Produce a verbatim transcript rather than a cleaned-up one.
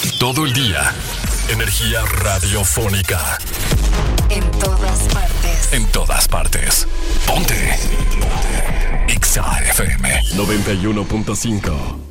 Todo el día. Energía radiofónica. En todas partes. En todas partes. Ponte. Ponte. Exa F M noventa y uno punto cinco.